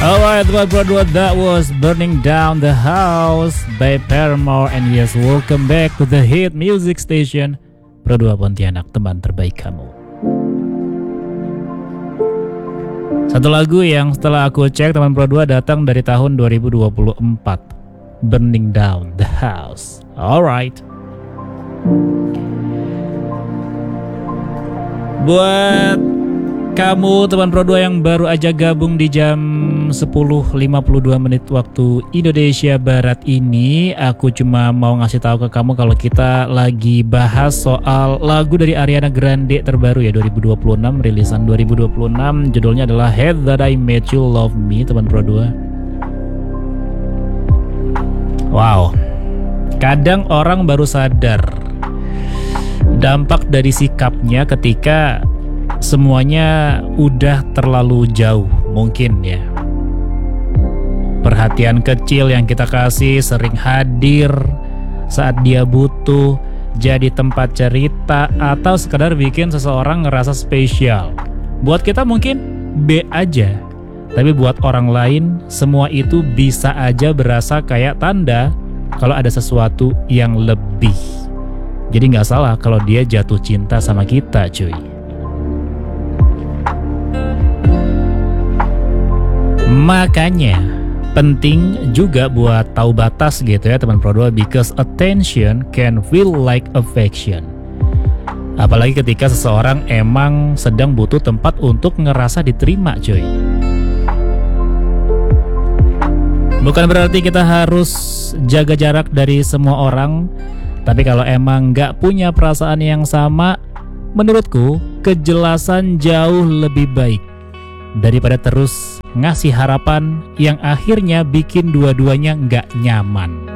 Alright, bro, that was Burning Down the House by Paramore. And yes, welcome back to the hit music station Pro 2 Pontianak, teman terbaik kamu. Satu lagu yang setelah aku cek teman Pro 2 datang dari tahun 2024, Burning Down the House. Alright. Buat kamu teman Pro 2 yang baru aja gabung di jam 10.52 menit waktu Indonesia Barat ini, aku cuma mau ngasih tahu ke kamu kalau kita lagi bahas soal lagu dari Ariana Grande terbaru ya, 2026, rilisan 2026. Judulnya adalah Hate That I Made You Love Me, teman Pro 2. Wow, kadang orang baru sadar dampak dari sikapnya ketika semuanya udah terlalu jauh mungkin ya. Perhatian kecil yang kita kasih, sering hadir saat dia butuh, jadi tempat cerita, atau sekedar bikin seseorang ngerasa spesial. Buat kita mungkin B aja, tapi buat orang lain semua itu bisa aja berasa kayak tanda kalau ada sesuatu yang lebih. Jadi gak salah kalau dia jatuh cinta sama kita, cuy. Makanya penting juga buat tahu batas gitu ya teman Pro 2, because attention can feel like affection. Apalagi ketika seseorang emang sedang butuh tempat untuk ngerasa diterima, cuy. Bukan berarti kita harus jaga jarak dari semua orang, tapi kalau emang gak punya perasaan yang sama, menurutku kejelasan jauh lebih baik daripada terus ngasih harapan yang akhirnya bikin dua-duanya nggak nyaman.